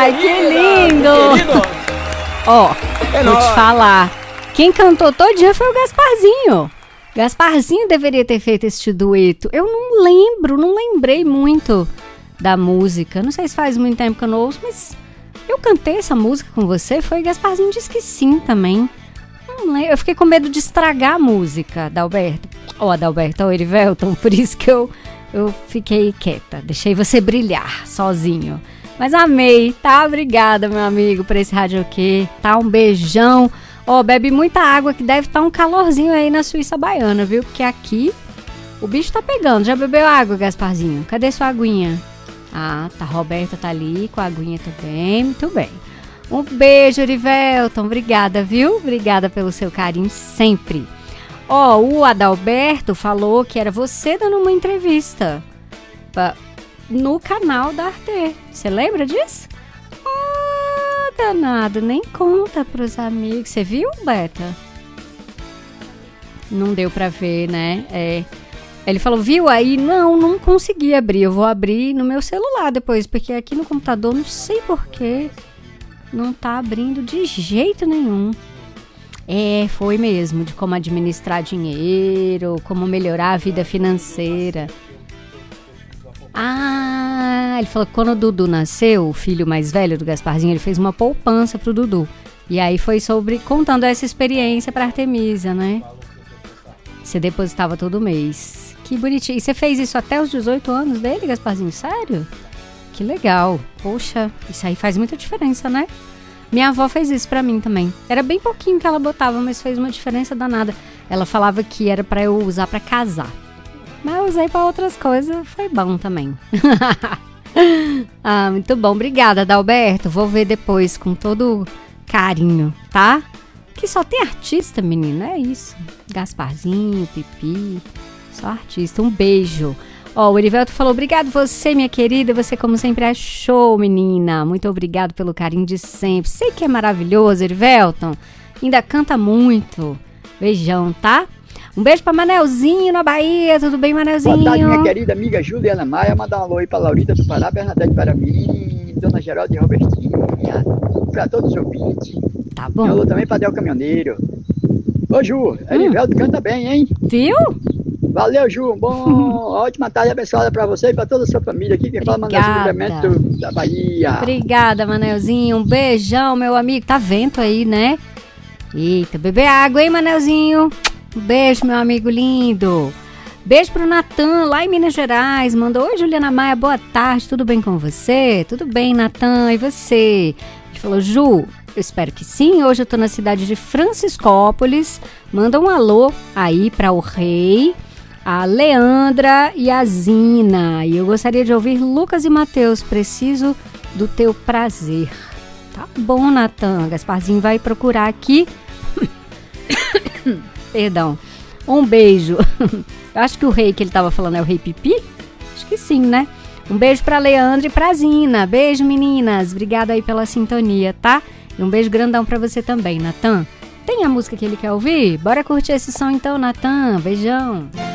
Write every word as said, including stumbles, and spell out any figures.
Ai, que lindo! Ó, oh, vou te falar. Quem cantou todo dia foi o Gasparzinho. Gasparzinho deveria ter feito este dueto. Eu não lembro, não lembrei muito da música. Não sei se faz muito tempo que eu não ouço, mas eu cantei essa música com você. Foi Gasparzinho, disse que sim também. Não lembro. Eu fiquei com medo de estragar a música, Adalberto. Ó, oh, Adalberto, ou Erivelton, por isso que eu, eu fiquei quieta. Deixei você brilhar sozinho. Mas amei, tá? Obrigada, meu amigo, por esse radioquê, tá? Um beijão. Ó, oh, bebe muita água, que deve estar um calorzinho aí na Suíça baiana, viu? Porque aqui o bicho tá pegando. Já bebeu água, Gasparzinho? Cadê sua aguinha? Ah, tá. Roberta tá ali com a aguinha também. Muito bem. Um beijo, Erivelton. Obrigada, viu? Obrigada pelo seu carinho sempre. Ó, oh, o Adalberto falou que era você dando uma entrevista pra... no canal da Arte. Você lembra disso? Ah, danado, nem conta pros amigos. Você viu, Beta? Não deu pra ver, né? É. Ele falou, viu aí? Não, não consegui abrir. Eu vou abrir no meu celular depois, porque aqui no computador, não sei porquê, não tá abrindo de jeito nenhum. É, foi mesmo, de como administrar dinheiro, como melhorar a vida financeira. Ah, ele falou que quando o Dudu nasceu, o filho mais velho do Gasparzinho, ele fez uma poupança pro Dudu. E aí foi sobre, contando essa experiência pra Artemisa, né? Você depositava todo mês. Que bonitinho. E você fez isso até os dezoito anos dele, Gasparzinho? Sério? Que legal. Poxa, isso aí faz muita diferença, né? Minha avó fez isso pra mim também. Era bem pouquinho que ela botava, mas fez uma diferença danada. Ela falava que era pra eu usar pra casar. Mas eu usei pra outras coisas, foi bom também. Ah, muito bom. Obrigada, Adalberto. Vou ver depois com todo carinho, tá? Que só tem artista, menina, é isso. Gasparzinho, Pipi, só artista. Um beijo. Ó, oh, o Erivelton falou, obrigado você, minha querida. Você, como sempre, é show, menina. Muito obrigado pelo carinho de sempre. Sei que é maravilhoso, Erivelton. Ainda canta muito. Beijão, tá? Um beijo pra Manelzinho na Bahia. Tudo bem, Manelzinho? Boa tarde, minha querida amiga Juliana Maia. Mandar um alô aí pra Laurita do Pará, Bernadette para mim, Dona Geralda e Robertinha, pra todos os ouvintes. Tá bom. Um alô também pra Del Caminhoneiro. Ô, Ju, Erivelton hum. canta bem, hein? Viu? Valeu, Ju. Bom, ótima tarde abençoada pra você e pra toda a sua família aqui. Quem fala, Manelzinho Livramento da Bahia. Obrigada, Manelzinho. Um beijão, meu amigo. Tá vento aí, né? Eita, beber água, hein, Manelzinho? Um beijo, meu amigo lindo. Beijo pro Natan, lá em Minas Gerais. Mandou, oi, Juliana Maia, boa tarde. Tudo bem com você? Tudo bem, Natan. E você? Ele falou, Ju, eu espero que sim. Hoje eu tô na cidade de Franciscópolis. Manda um alô aí pra o Rei, a Leandra e a Zina. E eu gostaria de ouvir Lucas e Mateus. Preciso do teu prazer. Tá bom, Natan. Gasparzinho vai procurar aqui. Perdão. Um beijo. Eu acho que o rei que ele tava falando é o Rei Pipi. Acho que sim, né? Um beijo pra Leandra e pra Zina. Beijo, meninas. Obrigada aí pela sintonia, tá? E um beijo grandão pra você também, Natan. Tem a música que ele quer ouvir? Bora curtir esse som então, Natan. Beijão.